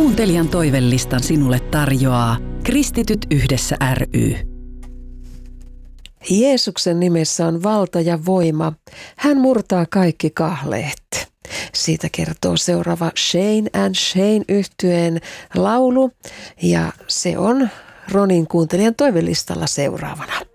Kuuntelijan toivelistan sinulle tarjoaa Kristityt yhdessä ry. Jeesuksen nimessä on valta ja voima. Hän murtaa kaikki kahleet. Siitä kertoo seuraava Shane and Shane -yhtyeen laulu ja se on Ronin kuuntelijan toivelistalla seuraavana.